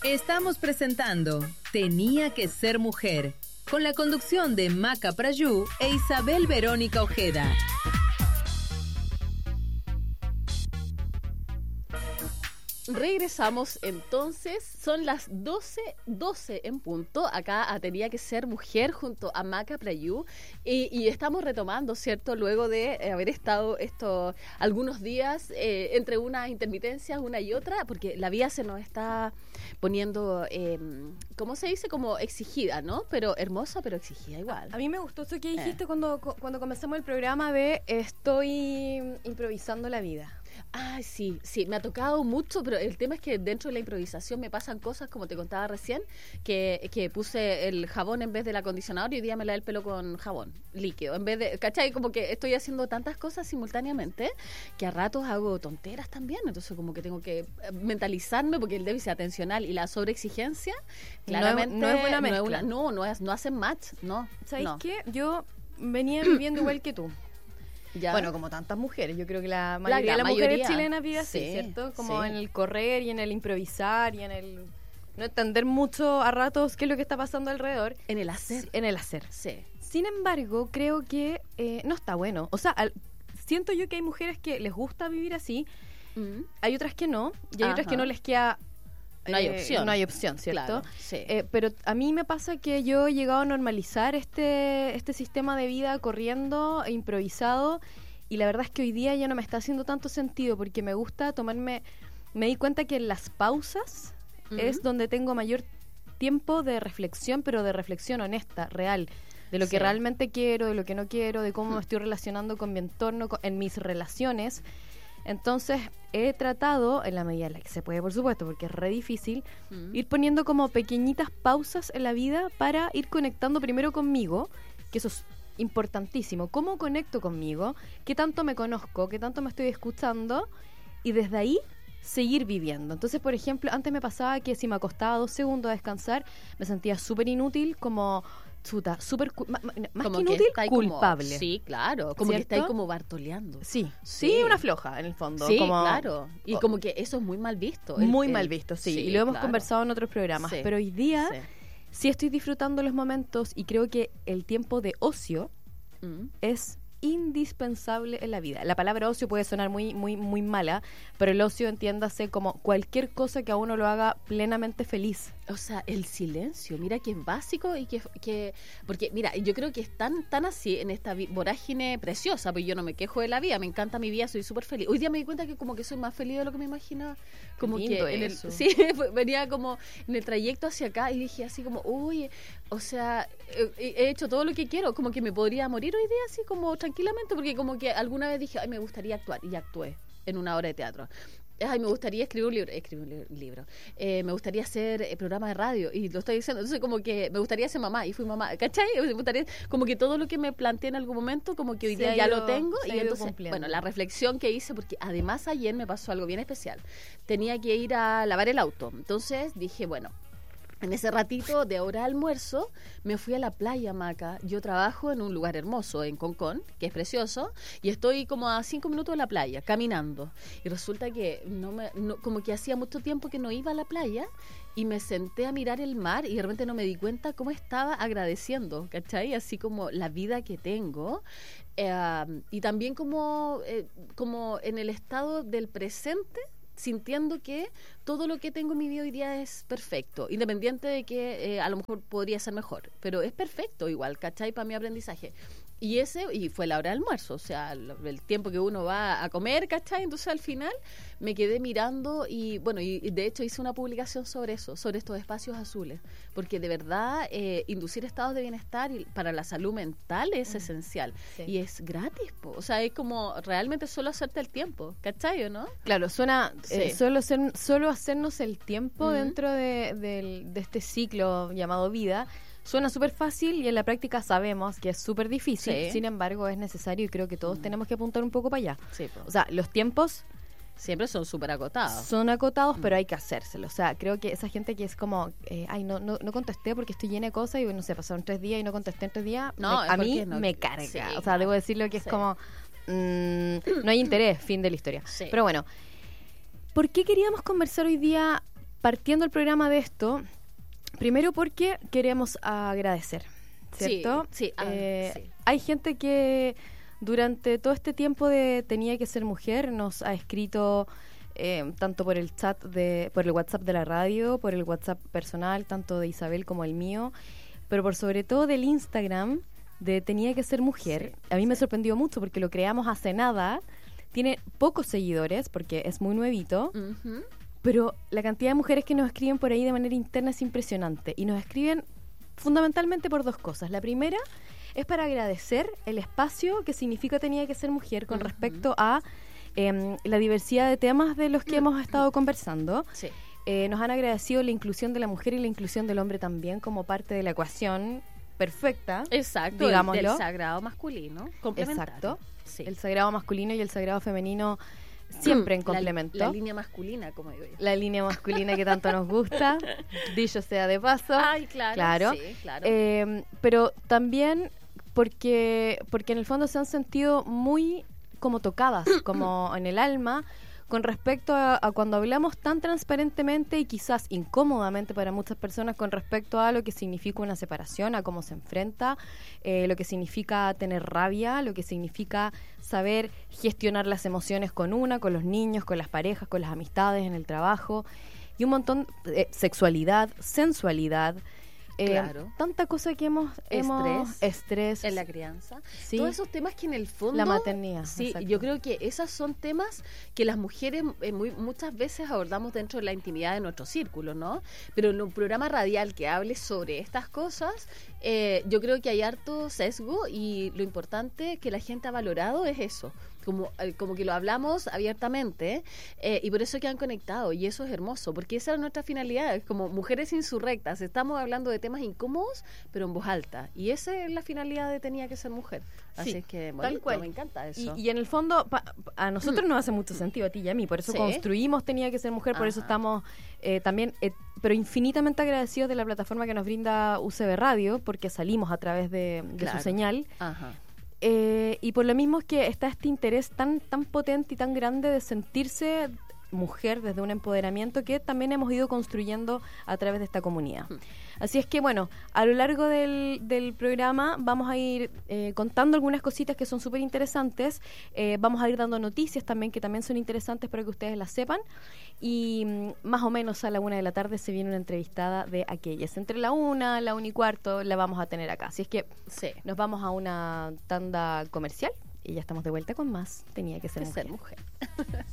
Estamos presentando Tenía que ser mujer, con la conducción de Maca Prayú e Isabel Verónica Ojeda. Regresamos entonces, son las 12:12 en punto, acá a Tenía que ser mujer junto a Maca Prayú y estamos retomando, ¿cierto? Luego de haber estado algunos días entre unas intermitencias, una y otra, porque la vida se nos está poniendo, ¿cómo se dice? Como exigida, ¿no? Pero hermosa, pero exigida igual. A mí me gustó eso que dijiste cuando comenzamos el programa de estoy improvisando la vida. Ay, sí, me ha tocado mucho, pero el tema es que dentro de la improvisación me pasan cosas, como te contaba recién, que puse el jabón en vez del acondicionador y hoy día me lavé el pelo con jabón líquido, en vez de, ¿cachai? Como que estoy haciendo tantas cosas simultáneamente que a ratos hago tonteras también, entonces como que tengo que mentalizarme porque el déficit atencional y la sobreexigencia, claramente no es buena mezcla. No hacen match, no. ¿Sabéis no. qué? Yo venía viviendo igual que tú. ¿Ya? Bueno, como tantas mujeres, yo creo que la mayoría de las mujeres chilenas vive así, sí, ¿cierto? Como sí. en el correr y en el improvisar y en el no entender mucho a ratos qué es lo que está pasando alrededor. En el hacer. En el hacer. Sí. Sin embargo, creo que no está bueno. O sea, siento yo que hay mujeres que les gusta vivir así, hay otras que no, y hay otras que no les queda... No hay opción. No hay opción, ¿cierto? Claro, sí. Pero a mí me pasa que yo he llegado a normalizar este sistema de vida corriendo e improvisado, y la verdad es que hoy día ya no me está haciendo tanto sentido porque me gusta tomarme... Me di cuenta que en las pausas es donde tengo mayor tiempo de reflexión, pero de reflexión honesta, real, de lo que realmente quiero, de lo que no quiero, de cómo me estoy relacionando con mi entorno, en mis relaciones. Entonces he tratado, en la medida en la que se puede, por supuesto, porque es re difícil, ir poniendo como pequeñitas pausas en la vida para ir conectando primero conmigo, que eso es importantísimo. ¿Cómo conecto conmigo? ¿Qué tanto me conozco? ¿Qué tanto me estoy escuchando? Y desde ahí seguir viviendo. Entonces, por ejemplo, antes me pasaba que si me acostaba 2 segundos a descansar, me sentía súper inútil, como... súper más como que inútil, culpable. Como, sí, claro, como ¿cierto? que está ahí como bartoleando. Sí, una floja en el fondo. Sí, como, claro. Y como que eso es muy mal visto. Mal visto, sí. Y lo hemos conversado en otros programas. Sí. Pero hoy día sí estoy disfrutando los momentos y creo que el tiempo de ocio es indispensable en la vida. La palabra ocio puede sonar muy mala, pero el ocio, entiéndase como cualquier cosa que a uno lo haga plenamente feliz. O sea, el silencio, mira que es básico y que porque mira, yo creo que es tan así en esta vorágine preciosa, pues yo no me quejo de la vida, me encanta mi vida, soy súper feliz. Hoy día me di cuenta que como que soy más feliz de lo que me imaginaba. Como lindo que eso. venía como en el trayecto hacia acá y dije así como, uy, o sea, he hecho todo lo que quiero, como que me podría morir hoy día así como tranquilamente, porque como que alguna vez dije, ay, me gustaría actuar, y actué en una obra de teatro. Ay, me gustaría escribir un libro. Me gustaría hacer programa de radio, y lo estoy diciendo. Entonces, como que me gustaría ser mamá, y fui mamá, ¿cachai? Me gustaría, como que todo lo que me planteé en algún momento, como que hoy día ya lo tengo. Y entonces, bueno, la reflexión que hice, porque además ayer me pasó algo bien especial. Tenía que ir a lavar el auto. Entonces dije, bueno, en ese ratito de hora de almuerzo me fui a la playa, Maca. Yo trabajo en un lugar hermoso, en Concón, que es precioso, y estoy como a 5 minutos de la playa, caminando. Y resulta que como que hacía mucho tiempo que no iba a la playa, y me senté a mirar el mar y de repente no me di cuenta cómo estaba agradeciendo, ¿cachai? Así como la vida que tengo, y también como en el estado del presente, sintiendo que todo lo que tengo en mi vida hoy día es perfecto, independiente de que a lo mejor podría ser mejor, pero es perfecto igual, ¿cachai? Para mi aprendizaje. Y fue la hora del almuerzo, o sea, el tiempo que uno va a comer, ¿cachai? Entonces al final me quedé mirando y bueno, y de hecho hice una publicación sobre eso, sobre estos espacios azules, porque de verdad inducir estados de bienestar para la salud mental es esencial, y es gratis, o sea, es como realmente solo hacerte el tiempo, ¿cachai o no? Claro, suena solo hacernos el tiempo dentro de este ciclo llamado vida. Suena súper fácil y en la práctica sabemos que es súper difícil, sin embargo es necesario y creo que todos tenemos que apuntar un poco para allá. Sí, o sea, los tiempos siempre son súper acotados. Son acotados, pero hay que hacérselo. O sea, creo que esa gente que es como, ay, no contesté porque estoy llena de cosas y no sé, pasaron 3 días y no contesté en 3 días, a mí me carga. Sí, o sea, debo decirlo que es como, no hay interés, fin de la historia. Sí. Pero bueno, ¿por qué queríamos conversar hoy día partiendo el programa de esto, primero porque queremos agradecer, ¿cierto? Sí. Hay gente que durante todo este tiempo de Tenía que ser mujer nos ha escrito tanto por el chat, por el WhatsApp de la radio, por el WhatsApp personal, tanto de Isabel como el mío, pero por sobre todo del Instagram de Tenía que ser mujer. A mí me sorprendió mucho porque lo creamos hace nada, tiene pocos seguidores porque es muy nuevito, pero la cantidad de mujeres que nos escriben por ahí de manera interna es impresionante y nos escriben fundamentalmente por dos cosas. La primera es para agradecer el espacio que significa Tenía que ser mujer con respecto a la diversidad de temas de los que hemos estado conversando. Sí. Nos han agradecido la inclusión de la mujer y la inclusión del hombre también como parte de la ecuación perfecta. Exacto, digámoslo. del sagrado masculino, complementario. Exacto. Sí. El sagrado masculino y el sagrado femenino siempre en complemento. La línea masculina, como digo yo. La línea masculina que tanto nos gusta, dicho sea de paso. Ay, claro. Sí, claro. Pero también porque en el fondo se han sentido muy como tocadas, como en el alma, con respecto a cuando hablamos tan transparentemente y quizás incómodamente para muchas personas con respecto a lo que significa una separación, a cómo se enfrenta, lo que significa tener rabia, lo que significa saber gestionar las emociones con los niños, con las parejas, con las amistades, en el trabajo, y un montón de sexualidad, sensualidad, claro. Tanta cosa que hemos estrés en la crianza, sí. Todos esos temas que en el fondo la maternidad, sí, exacto. yo creo que esos son temas que las mujeres muchas veces abordamos dentro de la intimidad de nuestro círculo, ¿no? Pero en un programa radial que hable sobre estas cosas, yo creo que hay harto sesgo y lo importante que la gente ha valorado es eso. Como que lo hablamos abiertamente y por eso que han conectado y eso es hermoso, porque esa es nuestra finalidad, es como mujeres insurrectas, estamos hablando de temas incómodos pero en voz alta y esa es la finalidad de Tenía que ser mujer, así sí, es que bonito, tal cual. me encanta eso. Y en el fondo a nosotros nos hace mucho sentido, a ti y a mí, por eso Sí. construimos Tenía que ser mujer, por eso estamos también pero infinitamente agradecidos de la plataforma que nos brinda UCB Radio, porque salimos a través de Claro. su señal. Ajá. Y por lo mismo es que está este interés tan potente y tan grande de sentirse mujer desde un empoderamiento que también hemos ido construyendo a través de esta comunidad. Así es que, bueno, a lo largo del programa vamos a ir contando algunas cositas que son súper interesantes. Vamos a ir dando noticias también que también son interesantes para que ustedes las sepan. Y más o menos a la 1:00 p.m. se viene una entrevistada de aquellas. Entre la 1, la 1:15 la vamos a tener acá. Así es que Sí. nos vamos a una tanda comercial y ya estamos de vuelta con más. Tenía que ser Que mujer. ser mujer.